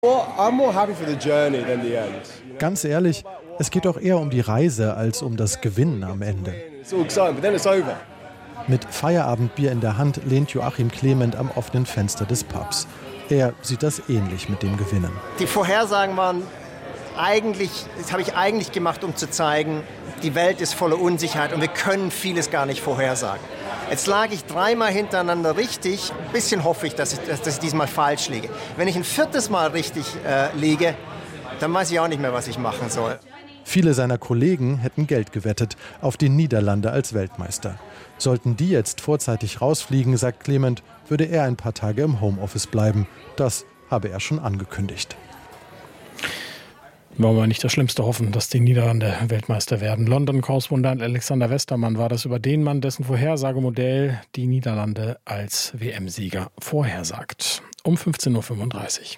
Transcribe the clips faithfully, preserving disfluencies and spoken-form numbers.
Ganz ehrlich, es geht doch eher um die Reise als um das Gewinnen am Ende. Mit Feierabendbier in der Hand lehnt Joachim Clement am offenen Fenster des Pubs. Er sieht das ähnlich mit dem Gewinnen. Die Vorhersagen waren eigentlich, das habe ich eigentlich gemacht, um zu zeigen, die Welt ist voller Unsicherheit und wir können vieles gar nicht vorhersagen. Jetzt lag ich dreimal hintereinander richtig. Ein bisschen hoffe ich, dass ich, dass, dass ich diesmal falsch liege. Wenn ich ein viertes Mal richtig äh, liege, dann weiß ich auch nicht mehr, was ich machen soll. Viele seiner Kollegen hätten Geld gewettet auf die Niederlande als Weltmeister. Sollten die jetzt vorzeitig rausfliegen, sagt Clement, würde er ein paar Tage im Homeoffice bleiben. Das habe er schon angekündigt. Wollen wir nicht das Schlimmste hoffen, dass die Niederlande Weltmeister werden. London-Korrespondent Alexander Westermann war das über den Mann, dessen Vorhersagemodell die Niederlande als W M-Sieger vorhersagt. Um fünfzehn Uhr fünfunddreißig.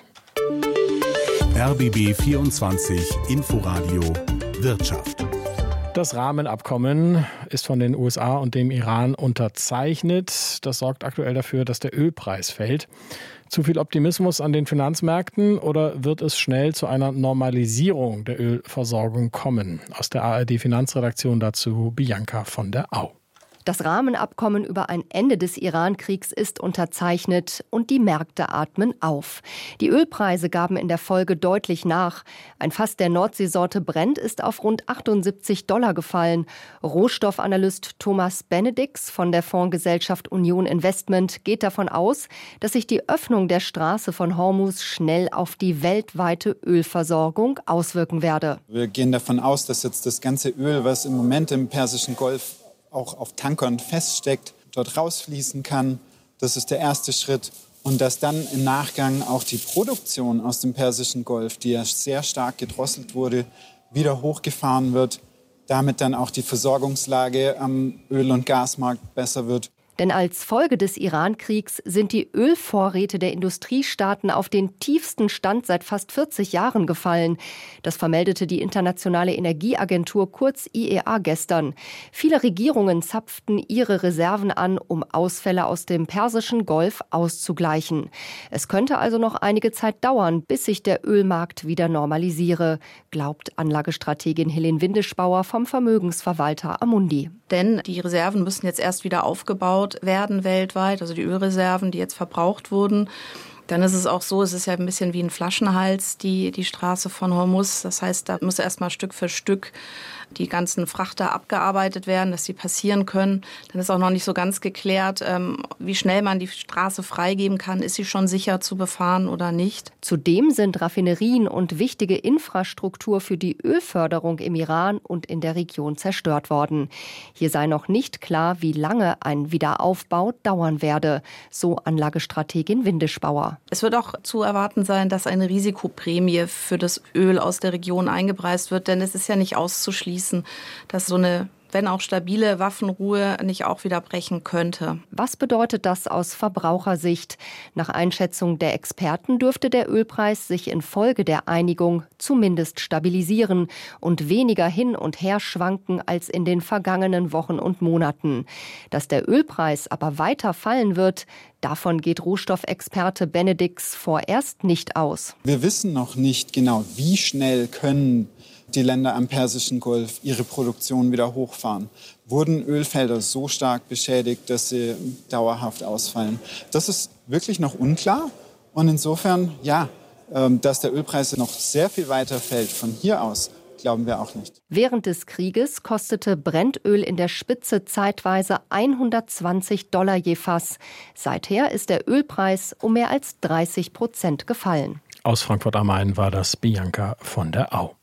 R B B vierundzwanzig Inforadio Wirtschaft. Das Rahmenabkommen ist von den U S A und dem Iran unterzeichnet. Das sorgt aktuell dafür, dass der Ölpreis fällt. Zu viel Optimismus an den Finanzmärkten oder wird es schnell zu einer Normalisierung der Ölversorgung kommen? Aus der A R D-Finanzredaktion dazu Bianca von der Au. Das Rahmenabkommen über ein Ende des Iran-Kriegs ist unterzeichnet und die Märkte atmen auf. Die Ölpreise gaben in der Folge deutlich nach. Ein Fass der Nordseesorte Brent ist auf rund achtundsiebzig Dollar gefallen. Rohstoffanalyst Thomas Benedix von der Fondsgesellschaft Union Investment geht davon aus, dass sich die Öffnung der Straße von Hormuz schnell auf die weltweite Ölversorgung auswirken werde. Wir gehen davon aus, dass jetzt das ganze Öl, was im Moment im Persischen Golf auch auf Tankern feststeckt, dort rausfließen kann. Das ist der erste Schritt. Und dass dann im Nachgang auch die Produktion aus dem Persischen Golf, die ja sehr stark gedrosselt wurde, wieder hochgefahren wird. Damit dann auch die Versorgungslage am Öl- und Gasmarkt besser wird. Denn als Folge des Iran-Kriegs sind die Ölvorräte der Industriestaaten auf den tiefsten Stand seit fast vierzig Jahren gefallen. Das vermeldete die Internationale Energieagentur, kurz I E A, gestern. Viele Regierungen zapften ihre Reserven an, um Ausfälle aus dem Persischen Golf auszugleichen. Es könnte also noch einige Zeit dauern, bis sich der Ölmarkt wieder normalisiere, glaubt Anlagestrategin Helene Windischbauer vom Vermögensverwalter Amundi. Denn die Reserven müssen jetzt erst wieder aufgebaut werden weltweit, also die Ölreserven, die jetzt verbraucht wurden. Dann ist es auch so, es ist ja ein bisschen wie ein Flaschenhals, die, die Straße von Hormuz. Das heißt, da muss erst mal Stück für Stück die ganzen Frachter abgearbeitet werden, dass sie passieren können. Dann ist auch noch nicht so ganz geklärt, ähm, wie schnell man die Straße freigeben kann. Ist sie schon sicher zu befahren oder nicht? Zudem sind Raffinerien und wichtige Infrastruktur für die Ölförderung im Iran und in der Region zerstört worden. Hier sei noch nicht klar, wie lange ein Wiederaufbau dauern werde, so Anlagestrategin Windischbauer. Es wird auch zu erwarten sein, dass eine Risikoprämie für das Öl aus der Region eingepreist wird, denn es ist ja nicht auszuschließen, dass so eine, wenn auch stabile Waffenruhe nicht auch wieder brechen könnte. Was bedeutet das aus Verbrauchersicht? Nach Einschätzung der Experten dürfte der Ölpreis sich infolge der Einigung zumindest stabilisieren und weniger hin und her schwanken als in den vergangenen Wochen und Monaten. Dass der Ölpreis aber weiter fallen wird, davon geht Rohstoffexperte Benedix vorerst nicht aus. Wir wissen noch nicht genau, wie schnell können die Länder am Persischen Golf ihre Produktion wieder hochfahren. Wurden Ölfelder so stark beschädigt, dass sie dauerhaft ausfallen? Das ist wirklich noch unklar. Und insofern, ja, dass der Ölpreis noch sehr viel weiter fällt von hier aus, glauben wir auch nicht. Während des Krieges kostete Brennöl in der Spitze zeitweise hundertzwanzig Dollar je Fass. Seither ist der Ölpreis um mehr als dreißig Prozent gefallen. Aus Frankfurt am Main war das Bianca von der Au.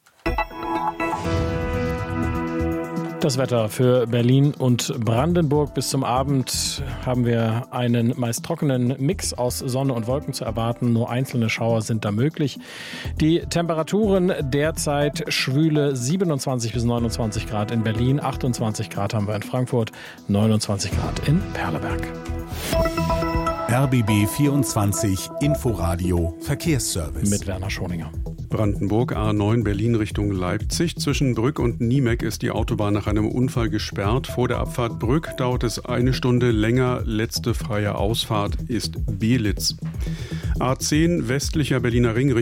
Das Wetter für Berlin und Brandenburg. Bis zum Abend haben wir einen meist trockenen Mix aus Sonne und Wolken zu erwarten. Nur einzelne Schauer sind da möglich. Die Temperaturen derzeit schwüle siebenundzwanzig bis neunundzwanzig Grad in Berlin, achtundzwanzig Grad haben wir in Frankfurt, neunundzwanzig Grad in Perleberg. R B B vierundzwanzig Inforadio Verkehrsservice. Mit Werner Schoninger. Brandenburg A neun Berlin Richtung Leipzig. Zwischen Brück und Niemeck ist die Autobahn nach einem Unfall gesperrt. Vor der Abfahrt Brück dauert es eine Stunde länger. Letzte freie Ausfahrt ist Belitz. A zehn westlicher Berliner Ring